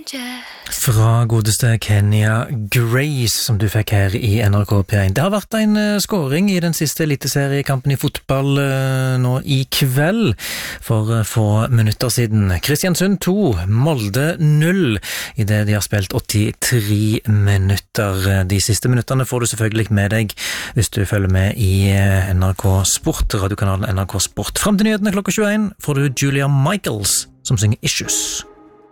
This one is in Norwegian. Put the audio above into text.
Fra godeste Kenya Grace, som du fikk her i NRK P1. Det har vært en scoring i den siste eliteseriekampen i fotball nå i kveld, for få minutter siden. Kristiansund 2, Molde 0, i det de har spilt 83 minutter. De siste minutterne får du selvfølgelig med deg hvis du følger med i NRK Sport, radiokanalen NRK Sport. Frem til nyhetene klokka 21 får du Julia Michaels, som synger Issues.